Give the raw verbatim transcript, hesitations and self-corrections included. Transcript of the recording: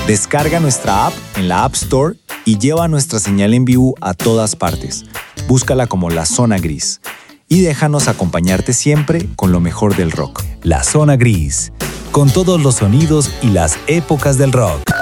Descarga nuestra app en la App Store y lleva nuestra señal en vivo a todas partes. Búscala como La Zona Gris. Y déjanos acompañarte siempre con lo mejor del rock. La Zona Gris, con todos los sonidos y las épocas del rock.